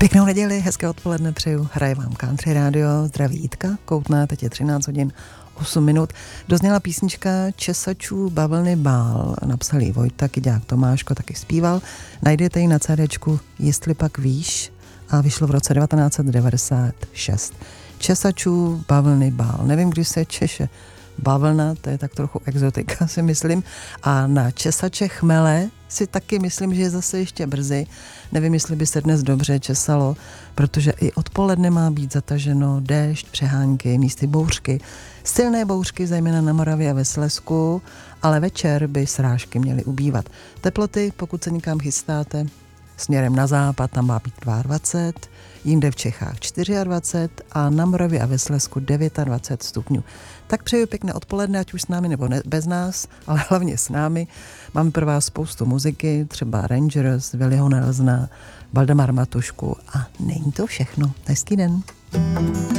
Pěknou neděli, hezké odpoledne přeju. Hraje vám Country Radio, zdraví Jitka, Koutná, teď je 13 hodin 8 minut. Dozněla písnička Česačů Bavlny bál, napsal ji Vojta Kyďák Tomáško, taky zpíval. Najdete ji na CDčku Jestli pak víš a vyšlo v roce 1996. Česačů Bavlny bál. Nevím, kdy se češe bavlna, to je tak trochu exotika, si myslím. A na česače chmele si taky myslím, že je zase ještě brzy. Nevím, jestli by se dnes dobře česalo, protože i odpoledne má být zataženo, déšť, přehánky, místy bouřky. Silné bouřky, zejména na Moravě a ve Slezsku, ale večer by srážky měly ubývat. Teploty, pokud se někam chystáte, směrem na západ, tam má být 22, jinde v Čechách 24 a na Moravě a ve Slezsku 29 stupňů. Tak přeju pěkné odpoledne, ať už s námi nebo ne, bez nás, ale hlavně s námi. Máme pro vás spoustu muziky, třeba Rangers, Willyho Nelsona, Valdemar Matušku a není to všechno. Hezký den.